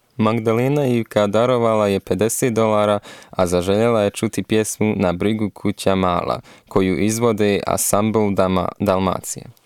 Magdalena Ivka darovala je $50, a zaželjela je čuti pjesmu Na brigu kuća mala, koju izvode Ansambl Dalmacije.